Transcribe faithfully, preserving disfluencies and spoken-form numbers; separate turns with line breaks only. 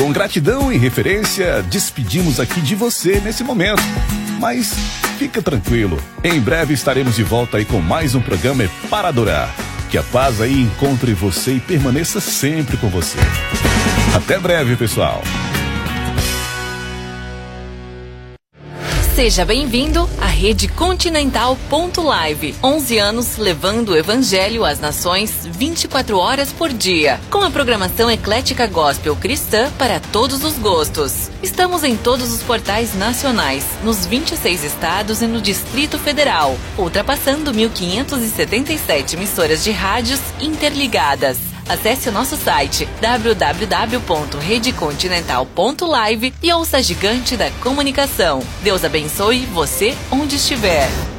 Com gratidão e referência, despedimos aqui de você nesse momento. Mas fica tranquilo, em breve estaremos de volta aí com mais um programa É Para Adorar. Que a paz aí encontre você e permaneça sempre com você. Até breve, pessoal.
Seja bem-vindo à Rede Continental ponto live. onze anos levando o Evangelho às nações vinte e quatro horas por dia. Com a programação eclética gospel cristã para todos os gostos. Estamos em todos os portais nacionais, nos vinte e seis estados e no Distrito Federal, ultrapassando mil quinhentas e setenta e sete emissoras de rádios interligadas. Acesse o nosso site w w w ponto rede continental ponto live e ouça a gigante da comunicação. Deus abençoe você onde estiver.